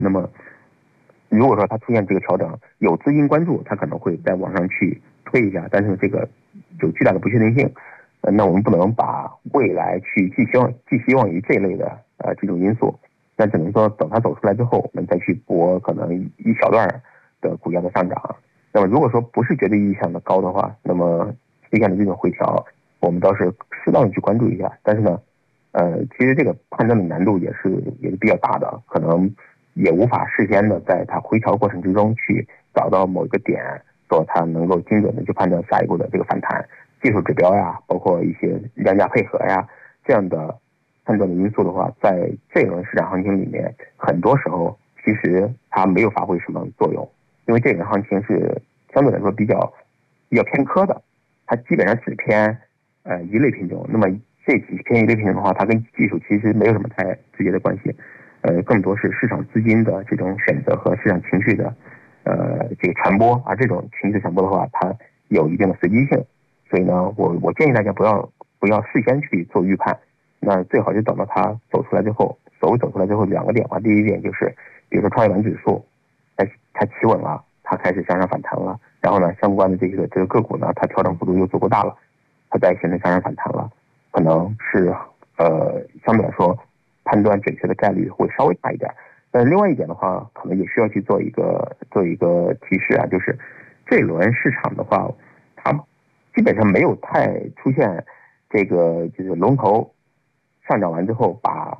那么如果说它出现这个调整，有资金关注，它可能会在往上去推一下，但是这个有巨大的不确定性。那我们不能把未来去寄希望于这一类的这种因素，那只能说等它走出来之后，我们再去搏可能一小段的股价的上涨。那么如果说不是绝对意义上的高的话，那么出现的这种回调，我们倒是适当的去关注一下。但是呢，其实这个判断的难度也是比较大的，可能也无法事先的在它回调过程之中去找到某一个点，说它能够精准的去判断下一步的这个反弹。技术指标呀，包括一些量价配合呀，这样的判断的因素的话，在这轮市场行情里面，很多时候其实它没有发挥什么作用，因为这轮行情是相对来说比较偏科的，它基本上只偏一类品种。那么这几偏一类品种的话，它跟技术其实没有什么太直接的关系，更多是市场资金的这种选择和市场情绪的这个传播，而这种情绪传播的话，它有一定的随机性。所以呢，我建议大家不要事先去做预判，那最好就等到它走出来之后。所谓走出来之后，两个点嘛，第一点就是，比如说创业板指数，它企稳了，它开始向上反弹了，然后呢，相关的这个个股呢，它调整幅度又足够大了，它再形成向上反弹了，可能是相对来说判断准确的概率会稍微大一点。但另外一点的话，可能也需要去做一个提示啊，就是这一轮市场的话，它基本上没有太出现这个就是龙头上涨完之后，把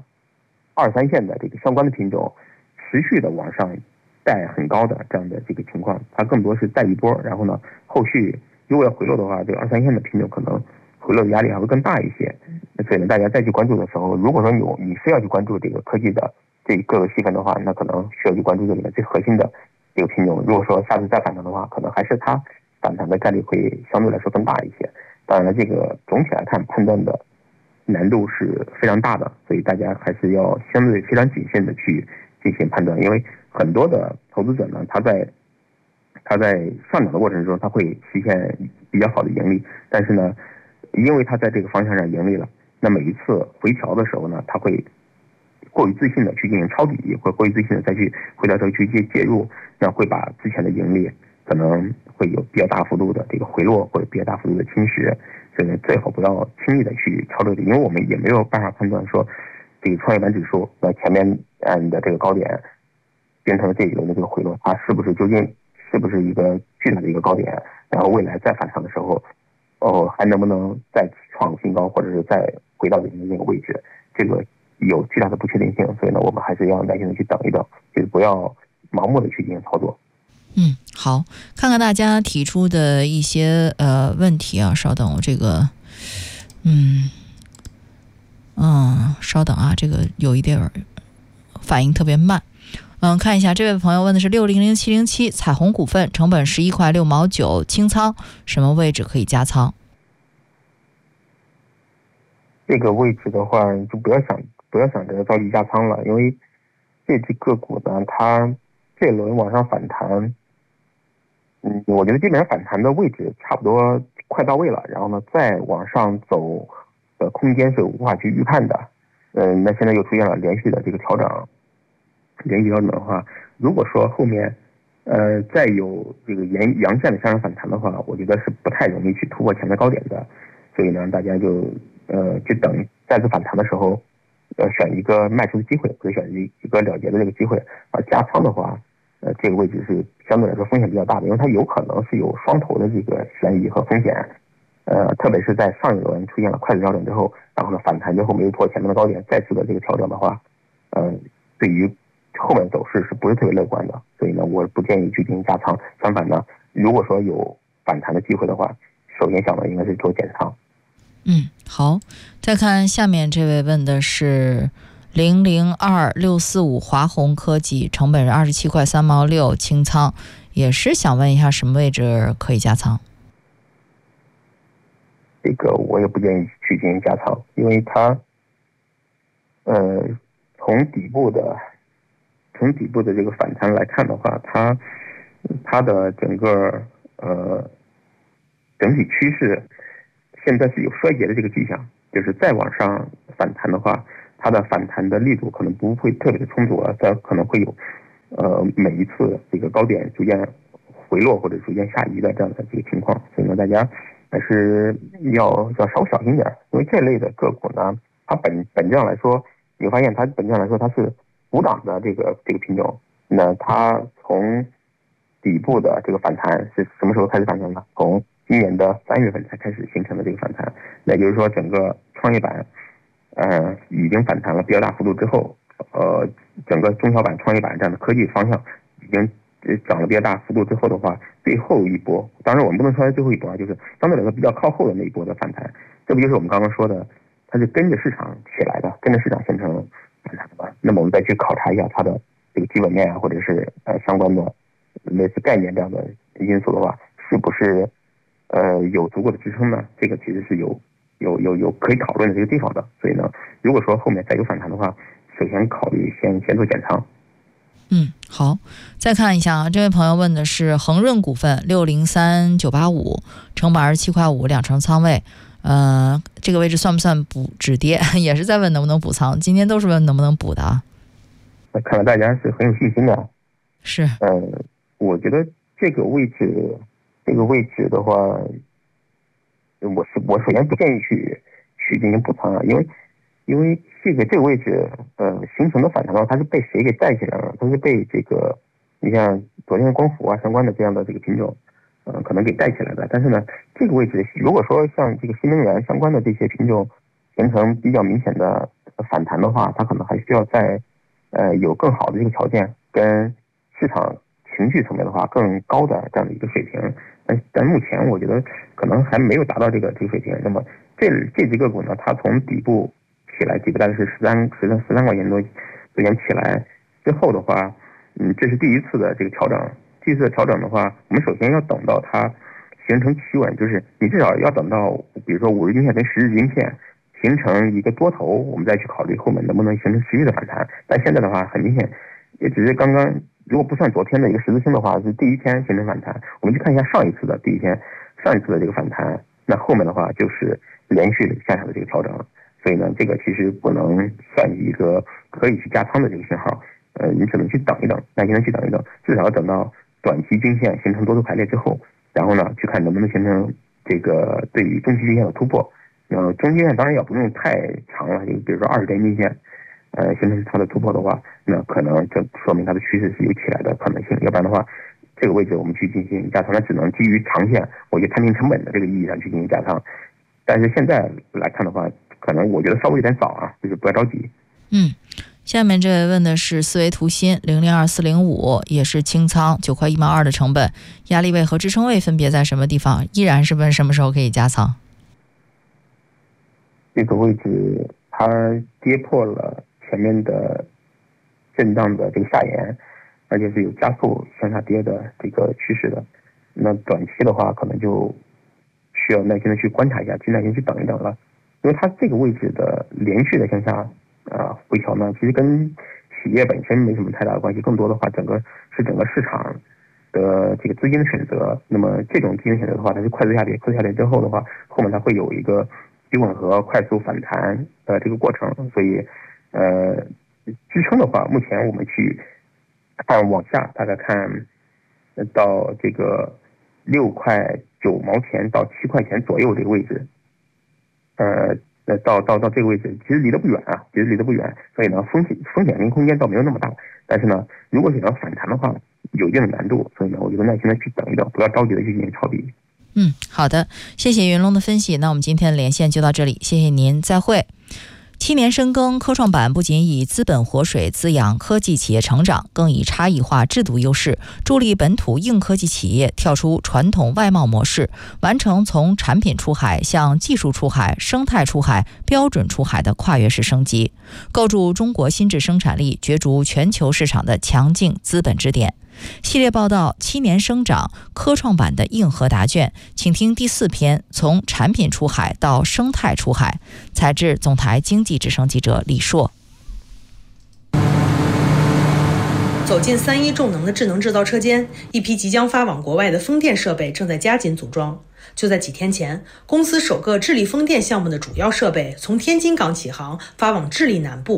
2、3线的这个相关的品种持续的往上带很高的这样的这个情况，它更多是带一波，然后呢，后续如果要回落的话，这个2、3线的品种可能回落的压力还会更大一些。所以呢，大家再去关注的时候，如果说你非要去关注这个科技的这各个细分的话，那可能需要去关注这里面最核心的这个品种。如果说下次再反弹的话，可能还是它反弹的概率会相对来说更大一些。当然了，这个总体来看判断的难度是非常大的，所以大家还是要相对非常谨慎的去进行判断。因为很多的投资者呢，他在上涨的过程中，他会实现比较好的盈利，但是呢，因为他在这个方向上盈利了，那每一次回调的时候呢，他会过于自信的去进行抄底，或过于自信的再去回调之后去介入，那会把之前的盈利可能会有比较大幅度的这个回落，或者比较大幅度的侵蚀。所以呢，最好不要轻易的去抄这里，因为我们也没有办法判断说这个创业板指数前面的这个高点变成了这一轮的这个回落，它究竟是不是一个巨大的一个高点，然后未来再反弹的时候，还能不能再创新高，或者是再回到原来那个位置，这个有巨大的不确定性。所以呢，我们还是要耐心的去等一等，就是不要盲目的去进行操作。 好，看看大家提出的一些问题啊，稍等，我这个稍等啊，这个有一点反应特别慢。看一下，这位朋友问的是600707彩虹股份，成本11块6毛9，清仓，什么位置可以加仓？ 这个位置的话，就不要想着着急加仓了，因为这只个股呢，它这轮往上反弹，我觉得基本上反弹的位置差不多快到位了，然后呢，再往上走的空间是无法去预判的。那现在又出现了连续的这个调整，连续调整的话，如果说后面再有这个阳线的向上反弹的话，我觉得是不太容易去突破前面高点的。所以呢，大家就等再次反弹的时候，选一个卖出的机会，或者选一个了结的这个机会。而加仓的话，这个位置是相对来说风险比较大的，因为它有可能是有双头的这个悬疑和风险。特别是在上一轮出现了快速调整之后，然后呢反弹之后没有破前面的高点，再次的这个调整的话，对于后面走势是不是特别乐观的？所以呢，我不建议去进行加仓。相反呢，如果说有反弹的机会的话，首先想的应该是做减仓。 好，再看下面这位问的是002645华虹科技，成本是27块3毛6，清仓，也是想问一下什么位置可以加仓？ 这个我也不建议去进行加仓，因为它从底部的这个反弹来看的话，它的整个整体趋势现在是有衰竭的这个迹象，就是再往上反弹的话，它的反弹的力度可能不会特别的充足了，它可能会有每一次这个高点逐渐回落或者逐渐下移的这样的这个情况，所以呢，大家还是要稍小心点，因为这类的个股呢，它本质上来说，你会发现它本质上来说它是补涨的这个品种，那它从底部的这个反弹是什么时候开始反弹呢？从今年的3月份才开始形成的这个反弹，那也就是说整个创业板已经反弹了比较大幅度之后，整个中小板、创业板这样的科技方向已经涨了比较大幅度之后的话，最后一波，当然我们不能说最后一波啊，就是相对来说比较靠后的那一波的反弹，这不就是我们刚刚说的，它是跟着市场起来的，跟着市场形成反弹的吧？那么我们再去考察一下它的这个基本面啊，或者是相关的类似概念这样的因素的话，是不是有足够的支撑呢？这个其实是有可以讨论的这个地方的。所以呢，如果说后面再有反弹的话，首先考虑先做减仓。 好，再看一下啊，这位朋友问的是恒润股份603985，成本27.5块，2成仓位，这个位置算不算补止跌？也是在问能不能补仓，今天都是问能不能补的啊。 那看来大家是很有信心的。 是， 我觉得这个位置的话，我首先不建议去进行补仓啊，因为这个位置形成的反弹的话，它是被谁给带起来了？它是被这个你像昨天光伏啊相关的这样的这个品种可能给带起来的。但是呢，这个位置如果说像这个新能源相关的这些品种形成比较明显的反弹的话，它可能还需要在有更好的这个条件跟市场情绪层面的话更高的这样的一个水平。但目前我觉得可能还没有达到这个水平。那么这只个股呢，它从底部起来，底部大概是13块钱多之前起来之后的话，这是第一次的这个调整。第一次的调整的话，我们首先要等到它形成企稳，就是你至少要等到比如说5日均线跟10日均线形成一个多头，我们再去考虑后面能不能形成持续的反弹。但现在的话，很明显也只是刚刚，如果不算昨天的一个十字星的话，是第一天形成反弹。我们去看一下上一次的这个反弹，那后面的话就是连续的向下的这个调整。所以呢，这个其实不能算一个可以去加仓的这个信号。你只能去等一等，耐心的去等一等，至少要等到短期均线形成多头排列之后，然后呢去看能不能形成这个对于中期均线的突破。中期均线当然也不用太长了，就比如说20天均线，形成它的突破的话，那可能这说明它的趋势是有起来的可能性。要不然的话，这个位置我们去进行加仓，那只能基于长线，我觉得摊平成本的这个意义上去进行加仓。但是现在来看的话，可能我觉得稍微有点早啊，就是不要着急。 下面这位问的是思维图新002405，也是清仓9块1毛2的成本，压力位和支撑位分别在什么地方？依然是问什么时候可以加仓？ 这个位置它跌破了前面的震荡的这个下沿，而且是有加速向下跌的这个趋势的。那短期的话，可能就需要耐心的去观察一下，去耐心去等一等了。因为它这个位置的连续的向下回调呢，其实跟企业本身没什么太大的关系，更多的话整个市场的这个资金的选择。那么这种资金选择的话，它是快速下跌之后的话，后面它会有一个低吻合快速反弹的这个过程。所以支撑的话，目前我们去看往下，大概看到这个6块9毛钱到7块钱左右这个位置，到这个位置其实离得不远啊，所以呢风险跟空间倒没有那么大。但是呢，如果想要反弹的话，有一定的难度，所以呢，我觉得耐心的去等一等，不要着急的去进行抄底。 好的，谢谢云龙的分析。那我们今天的连线就到这里，谢谢您，再会。7年深耕，科创板不仅以资本活水滋养科技企业成长，更以差异化制度优势助力本土硬科技企业跳出传统外贸模式，完成从产品出海向技术出海、生态出海、标准出海的跨越式升级，构筑中国新质生产力角逐全球市场的强劲资本支点。系列报道7年生长，科创板的硬核答卷，请听第4篇，从产品出海到生态出海。采制总台经济之声记者李硕。 走进3.1重能的智能制造车间，一批即将发往国外的风电设备正在加紧组装。就在几天前，公司首个智利风电项目的主要设备从天津港起航，发往智利南部。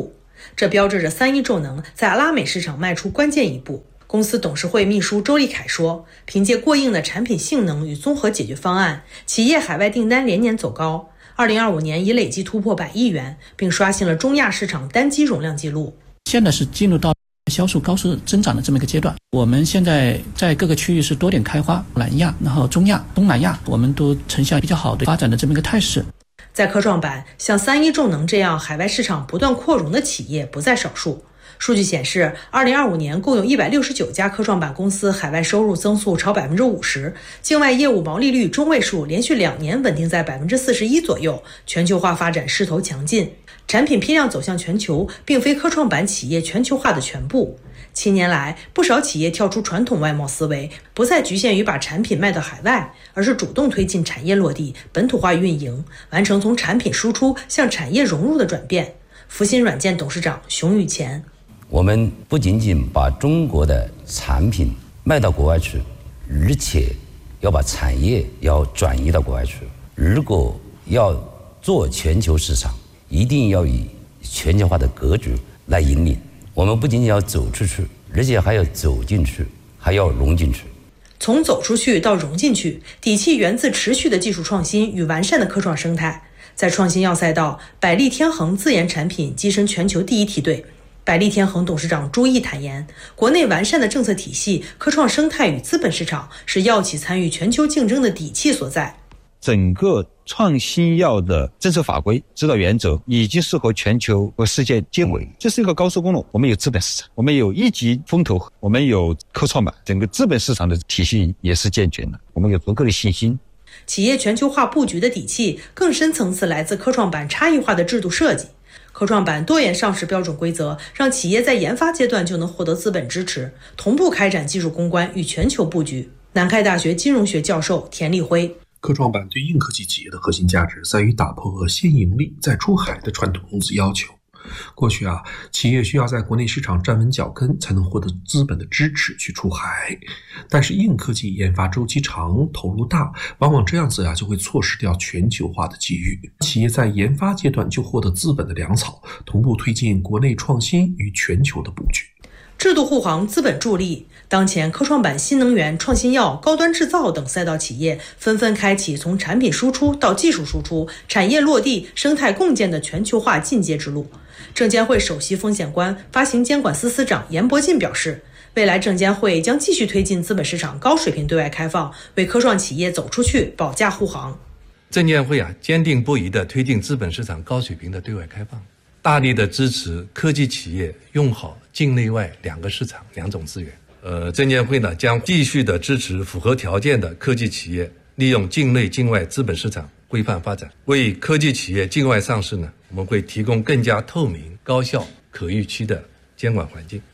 这标志着三一重能在拉美市场迈出关键一步。公司董事会秘书周立凯说，凭借过硬的产品性能与综合解决方案，企业海外订单连年走高，2025年已累计突破100亿元，并刷新了中亚市场单机容量纪录。 现在是进入到销售高速增长的这么一个阶段，我们现在在各个区域是多点开花，南亚、然后中亚、东南亚，我们都呈现比较好的发展的这么一个态势。 在科创板，像三一重能这样海外市场不断扩容的企业不在少数。数据显示，2025年共有169家科创板公司海外收入增速超50%，境外业务毛利率中位数连续2年稳定在41%左右，全球化发展势头强劲。产品批量走向全球，并非科创板企业全球化的全部。7年来，不少企业跳出传统外贸思维，不再局限于把产品卖到海外，而是主动推进产业落地、本土化运营，完成从产品输出向产业融入的转变。福鑫软件董事长熊宇前， 我们不仅仅把中国的产品卖到国外去，而且要把产业要转移到国外去。如果要做全球市场，一定要以全球化的格局来引领。我们不仅仅要走出去，而且还要走进去，还要融进去。 从走出去到融进去，底气源自持续的技术创新与完善的科创生态。在创新药赛道，百利天恒自研产品跻身全球第一梯队。百利天恒董事长朱毅坦言，国内完善的政策体系、科创生态与资本市场是药企参与全球竞争的底气所在。 整个创新药的政策法规、指导原则已经是和全球和世界接轨，这是一个高速公路。我们有资本市场，我们有一级风投，我们有科创板，整个资本市场的体系也是健全的，我们有足够的信心。 企业全球化布局的底气更深层次来自科创板差异化的制度设计。科创板多元上市标准规则让企业在研发阶段就能获得资本支持，同步开展技术攻关与全球布局。南开大学金融学教授田立辉， 科创板对硬科技企业的核心价值在于打破先盈利再出海的传统融资要求。过去企业需要在国内市场站稳脚跟，才能获得资本的支持去出海。但是硬科技研发周期长，投入大，往往这样子就会错失掉全球化的机遇。企业在研发阶段就获得资本的粮草，同步推进国内创新与全球的布局。 制度护航，资本助力。当前科创板新能源、创新药、高端制造等赛道企业纷纷开启从产品输出到技术输出、产业落地、生态共建的全球化进阶之路。证监会首席风险官、发行监管司司长严伯进表示，未来证监会将继续推进资本市场高水平对外开放，为科创企业走出去保驾护航。 证监会坚定不移地推进资本市场高水平的对外开放，大力的支持科技企业用好境内外两个市场两种资源。证监会将继续的支持符合条件的科技企业利用境内境外资本市场规范发展，为科技企业境外上市我们会提供更加透明、高效、可预期的监管环境。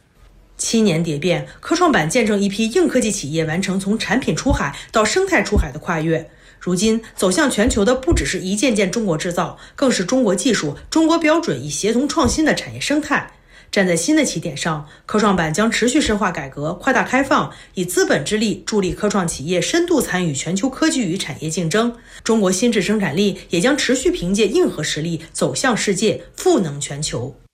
7年蝶变，科创板见证一批硬科技企业完成从产品出海到生态出海的跨越。如今走向全球的不只是一件件中国制造，更是中国技术、中国标准以协同创新的产业生态。站在新的起点上，科创板将持续深化改革，扩大开放，以资本之力助力科创企业深度参与全球科技与产业竞争。中国新质生产力也将持续凭借硬核实力走向世界，赋能全球。